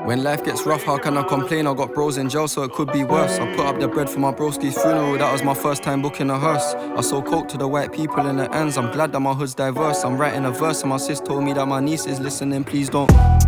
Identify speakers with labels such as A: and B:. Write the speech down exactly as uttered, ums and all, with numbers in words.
A: When life gets rough, how can I complain? I got bros in jail, so it could be worse. I put up the bread for my broski's funeral, that was my first time booking a hearse. I sold coke to the white people in the ends, I'm glad that my hood's diverse. I'm writing a verse and my sis told me that my niece is listening, please don't